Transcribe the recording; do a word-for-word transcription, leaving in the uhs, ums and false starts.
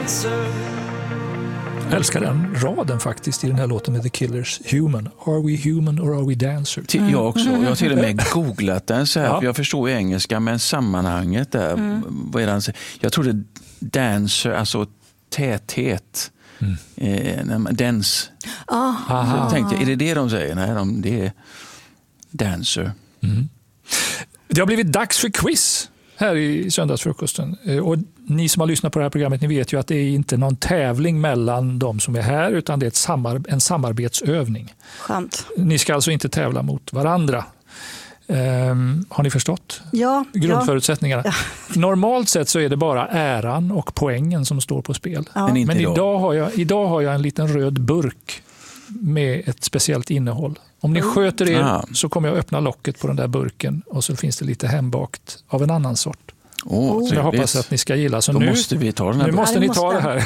dancer. Jag älskar den raden faktiskt i den här låten med The Killers. Human. Are we human or are we dancer? Mm. Jag också. Jag har till och med googlat den så här. Ja. För jag förstår ju engelska, men sammanhanget där. Mm. Vad är det han säger? Jag trodde dancer, alltså täthet. Mm. Eh, dance. Ah. Så jag tänkte, är det det de säger? Nej, de, det är dancer. Mm. Det har blivit dags för quiz här i söndagsfrukosten. Och ni som har lyssnat på det här programmet, ni vet ju att det är inte någon tävling mellan de som är här, utan det är ett samar- en samarbetsövning. Skönt. Ni ska alltså inte tävla mot varandra. Um, har ni förstått ja, grundförutsättningarna? Ja. Normalt sett så är det bara äran och poängen som står på spel. Ja. Men, Men idag. idag, har jag, idag har jag en liten röd burk med ett speciellt innehåll. Om ni sköter er ah. så kommer jag öppna locket på den där burken och så finns det lite hembakt av en annan sort. Oh, så jag hoppas att ni ska gilla. Så Då nu måste vi ta den här nu måste ja, ni måste. ta det här.